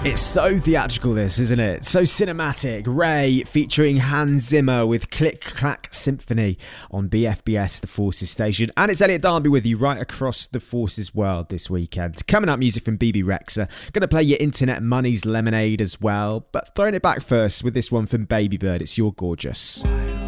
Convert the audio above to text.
It's so theatrical, this, isn't it? So cinematic. Ray featuring Hans Zimmer with Click Clack Symphony on BFBS, the Forces station. And it's Elliot Darby with you right across the Forces world this weekend. Coming up, music from BB Rexa. Going to play your Internet Money's Lemonade as well. But throwing it back first with this one from Baby Bird. It's You're Gorgeous. Why